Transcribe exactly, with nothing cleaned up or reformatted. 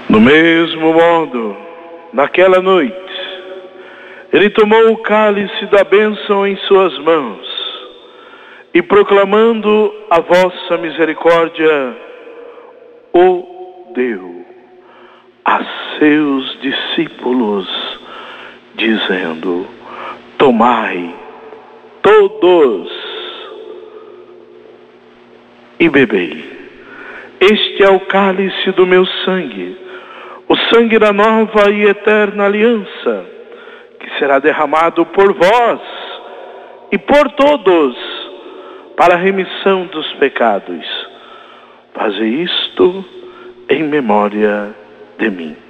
Do mesmo modo, naquela noite, ele tomou o cálice da bênção em suas mãos e, proclamando a vossa misericórdia, o deu a seus discípulos, dizendo: tomai todos e bebei. Este é o cálice do meu sangue, o sangue da nova e eterna aliança, que será derramado por vós e por todos para a remissão dos pecados. Fazei isto em memória de mim.